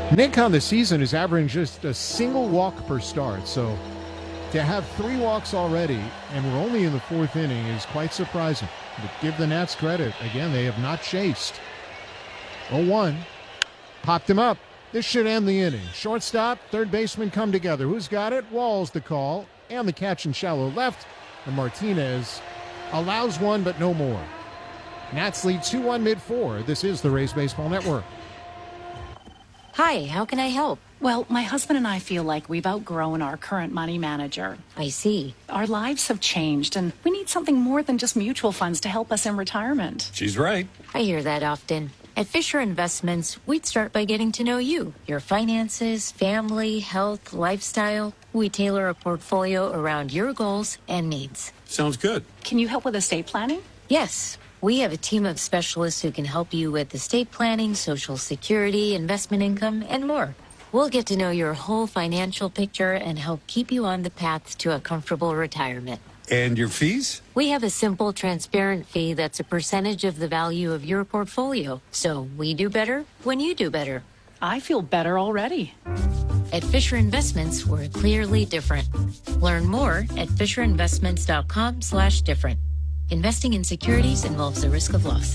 Nick on the season is averaging just a single walk per start. So to have 3 walks already, and we're only in the 4th inning, is quite surprising. But give the Nats credit. Again, they have not chased. 0-1. Popped him up. This should end the inning. Shortstop, third baseman come together. Who's got it? Wall's the call. And the catch in shallow left. And Martinez allows one, but no more. Nats lead 2-1 mid-4. This is the Rays Baseball Network. Hi, how can I help? Well, my husband and I feel like we've outgrown our current money manager. I see. Our lives have changed, and we need something more than just mutual funds to help us in retirement. She's right. I hear that often. At Fisher Investments, we'd start by getting to know you, your finances, family, health, lifestyle. We tailor a portfolio around your goals and needs. Sounds good. Can you help with estate planning? Yes. We have a team of specialists who can help you with estate planning, Social Security, investment income, and more. We'll get to know your whole financial picture and help keep you on the path to a comfortable retirement. And your fees? We have a simple, transparent fee that's a percentage of the value of your portfolio. So we do better when you do better. I feel better already. At Fisher Investments, we're clearly different. Learn more at fisherinvestments.com/different. Investing in securities involves the risk of loss.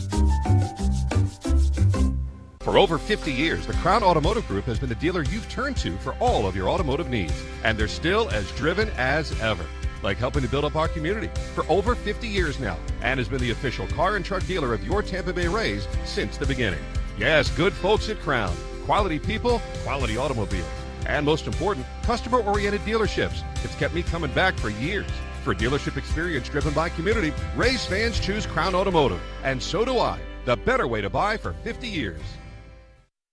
For over 50 years, the Crown Automotive Group has been the dealer you've turned to for all of your automotive needs. And they're still as driven as ever, like helping to build up our community for over 50 years now, and has been the official car and truck dealer of your Tampa Bay Rays since the beginning. Yes, good folks at Crown. Quality people, quality automobiles. And most important, customer-oriented dealerships. It's kept me coming back for years. For dealership experience driven by community, Rays fans choose Crown Automotive. And so do I. The better way to buy for 50 years.